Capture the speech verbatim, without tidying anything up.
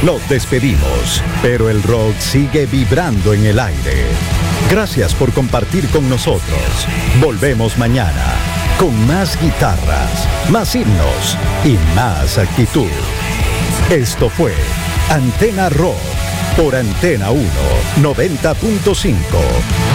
Nos despedimos, pero el rock sigue vibrando en el aire. Gracias por compartir con nosotros. Volvemos mañana con más guitarras, más himnos y más actitud. Esto fue Antena Rock por Antena uno noventa punto cinco.